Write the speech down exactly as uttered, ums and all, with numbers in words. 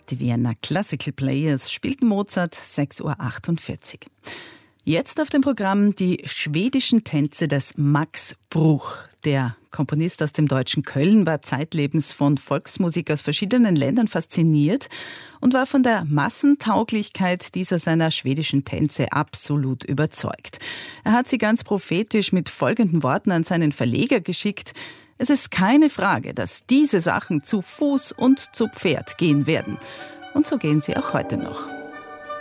Die Vienna Classical Players spielten Mozart sechs Uhr achtundvierzig. Jetzt auf dem Programm die schwedischen Tänze des Max Bruch. Der Komponist aus dem deutschen Köln war zeitlebens von Volksmusik aus verschiedenen Ländern fasziniert und war von der Massentauglichkeit dieser seiner schwedischen Tänze absolut überzeugt. Er hat sie ganz prophetisch mit folgenden Worten an seinen Verleger geschickt: Es ist keine Frage, dass diese Sachen zu Fuß und zu Pferd gehen werden. Und so gehen sie auch heute noch.